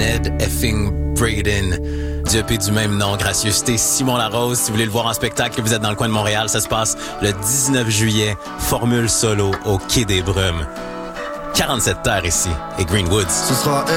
Ned effing Braden. Du EP du même nom, gracieuseté Simon Larose. Si vous voulez le voir en spectacle, vous êtes dans le coin de Montréal, ça se passe le 19 juillet, formule solo au Quai des Brumes. 47 terres ici et Greenwoods. Ce sera